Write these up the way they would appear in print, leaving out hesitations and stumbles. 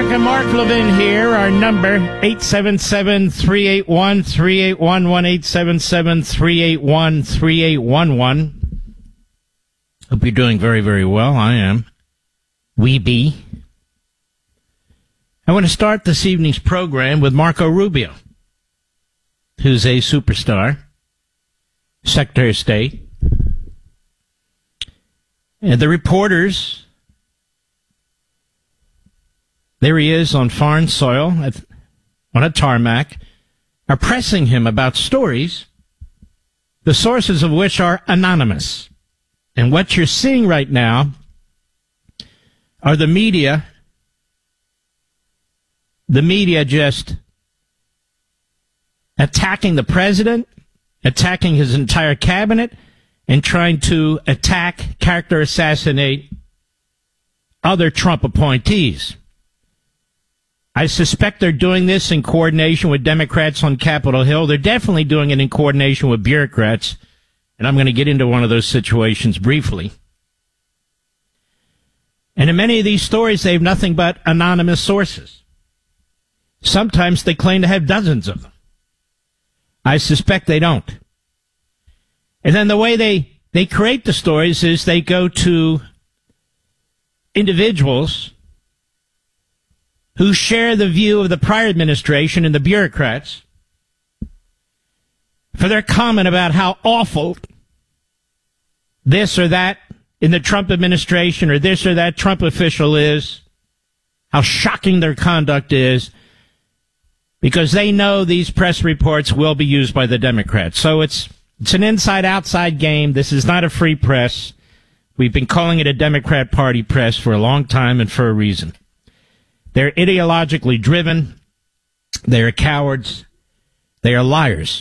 America. Mark Levin here. Our number, 877-381-3811, 1-877-381-3811. Hope you're doing very, very well. I am. We be. I want to start this evening's program with Marco Rubio, who's a superstar, Secretary of State. And the reporters, there he is on foreign soil on a tarmac, are pressing him about stories, the sources of which are anonymous. And what you're seeing right now are the media just attacking the president, attacking his entire cabinet, and trying to attack, character assassinate other Trump appointees. I suspect they're doing this in coordination with Democrats on Capitol Hill. They're definitely doing it in coordination with bureaucrats, and I'm going to get into one of those situations briefly. And in many of these stories, they have nothing but anonymous sources. Sometimes they claim to have dozens of them. I suspect they don't. And then the way they create the stories is they go to individuals who share the view of the prior administration and the bureaucrats for their comment about how awful this or that in the Trump administration or this or that Trump official is, how shocking their conduct is, because they know these press reports will be used by the Democrats. So it's an inside-outside game. This is not a free press. We've been calling it a Democrat Party press for a long time and for a reason. They're ideologically driven. They are cowards. They are liars.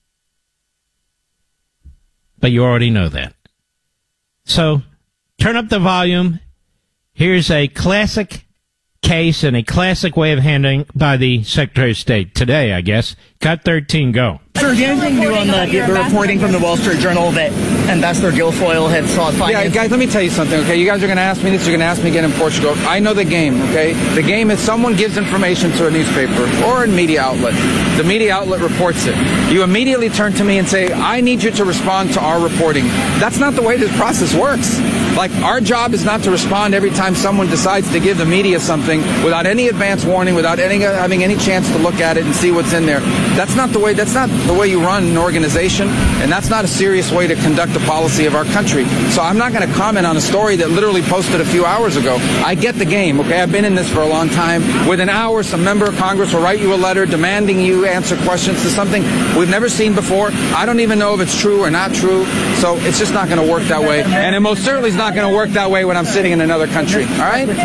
But you already know that. So turn up the volume. Here's a classic case and a classic way of handling by the Secretary of State today, I guess. Cut 13, go. Sir, do you have anything new on the reporting from the Wall Street Journal that Ambassador Guilfoyle had sought finance? Yeah, guys, let me tell you something, okay? You guys are going to ask me this, you're going to ask me again in Portugal. I know the game, okay? The game is someone gives information to a newspaper or a media outlet. The media outlet reports it. You immediately turn to me and say, I need you to respond to our reporting. That's not the way this process works. Like, our job is not to respond every time someone decides to give the media something without any advance warning, without having any chance to look at it and see what's in there. That's not the way you run an organization, and that's not a serious way to conduct the policy of our country. So I'm not going to comment on a story that literally posted a few hours ago. I get the game, okay? I've been in this for a long time. Within hours, some member of Congress will write you a letter demanding you answer questions to something we've never seen before. I don't even know if it's true or not true, so it's just not going to work that way. And it most certainly is not going to work that way when I'm sitting in another country, all right? The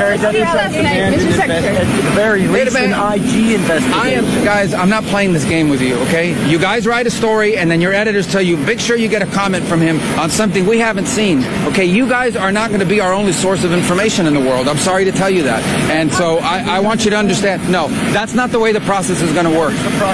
very recent IG investigation. Guys, I'm not playing this game with you, okay? You guys write a story, and then your editors tell you, make sure you get a comment from him on something we haven't seen, okay? You guys are not going to be our only source of information in the world. I'm sorry to tell you that. And so I want you to understand, no, that's not the way the process is going to work.